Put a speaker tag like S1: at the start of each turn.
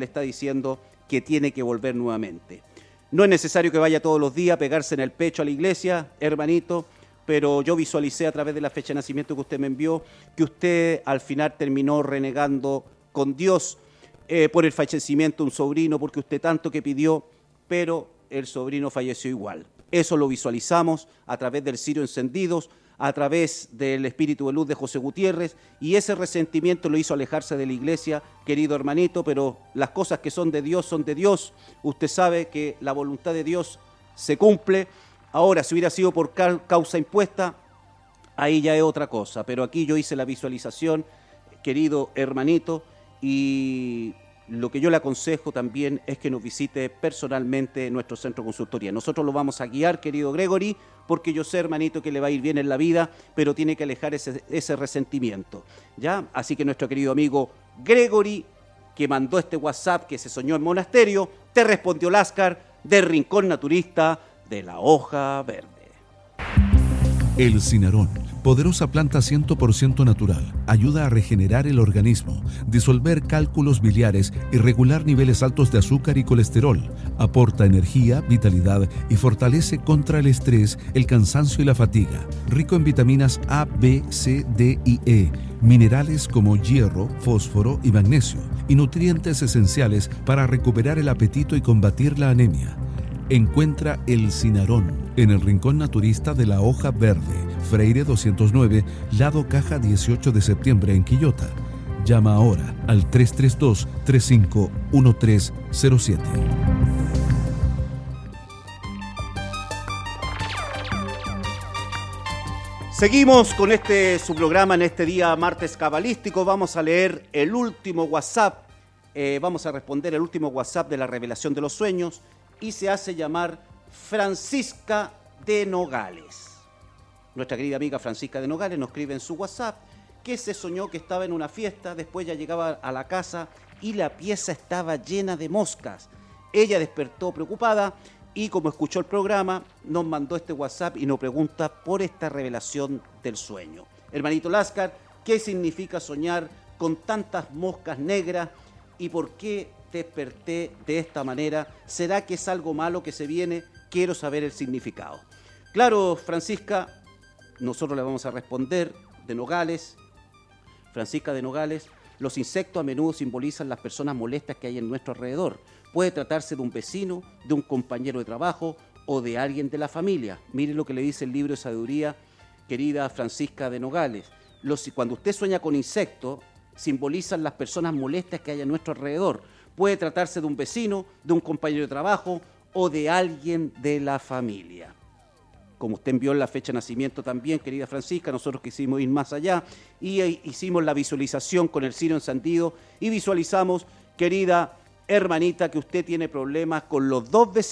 S1: le está diciendo que tiene que volver nuevamente. No es necesario que vaya todos los días a pegarse en el pecho a la iglesia, hermanito, pero yo visualicé a través de la fecha de nacimiento que usted me envió que usted al final terminó renegando con Dios por el fallecimiento de un sobrino, porque usted tanto que pidió, pero el sobrino falleció igual. Eso lo visualizamos a través del cirio encendidos, a través del espíritu de luz de José Gutiérrez, y ese resentimiento lo hizo alejarse de la iglesia, querido hermanito, pero las cosas que son de Dios son de Dios. Usted sabe que la voluntad de Dios se cumple. Ahora, si hubiera sido por causa impuesta, ahí ya es otra cosa, pero aquí yo hice la visualización, querido hermanito, y lo que yo le aconsejo también es que nos visite personalmente nuestro centro de consultoría. Nosotros lo vamos a guiar, querido Gregory, porque yo sé, hermanito, que le va a ir bien en la vida, pero tiene que alejar ese resentimiento, ¿ya? Así que nuestro querido amigo Gregory, que mandó este WhatsApp que se soñó en monasterio, te respondió Láscar del Rincón Naturista de la Hoja Verde.
S2: El cinarón, poderosa planta 100% natural, ayuda a regenerar el organismo, disolver cálculos biliares y regular niveles altos de azúcar y colesterol. Aporta energía, vitalidad y fortalece contra el estrés, el cansancio y la fatiga. Rico en vitaminas A, B, C, D y E, minerales como hierro, fósforo y magnesio, y nutrientes esenciales para recuperar el apetito y combatir la anemia. Encuentra el cinarón en el Rincón Naturista de la Hoja Verde, Freire 209, lado Caja 18 de septiembre en Quillota. Llama ahora al 332-351307.
S1: Seguimos con su programa en este día martes cabalístico. Vamos a leer el último WhatsApp. Vamos a responder el último WhatsApp de la revelación de los sueños. Y se hace llamar Francisca de Nogales. Nuestra querida amiga Francisca de Nogales nos escribe en su WhatsApp que se soñó que estaba en una fiesta, después ya llegaba a la casa y la pieza estaba llena de moscas. Ella despertó preocupada y como escuchó el programa, nos mandó este WhatsApp y nos pregunta por esta revelación del sueño. Hermanito Láscar, ¿qué significa soñar con tantas moscas negras y por qué desperté de esta manera? ¿Será que es algo malo que se viene? Quiero saber el significado. Claro, Francisca, nosotros le vamos a responder de Nogales. Francisca de Nogales, los insectos a menudo simbolizan las personas molestas que hay en nuestro alrededor. Puede tratarse de un vecino, de un compañero de trabajo o de alguien de la familia. Mire lo que le dice el libro de sabiduría, querida Francisca de Nogales. Cuando usted sueña con insectos, simbolizan las personas molestas que hay a nuestro alrededor. Puede tratarse de un vecino, de un compañero de trabajo o de alguien de la familia. Como usted envió en la fecha de nacimiento también, querida Francisca, nosotros quisimos ir más allá y hicimos la visualización con el cirio encendido y visualizamos, querida hermanita, que usted tiene problemas con los dos vecinos.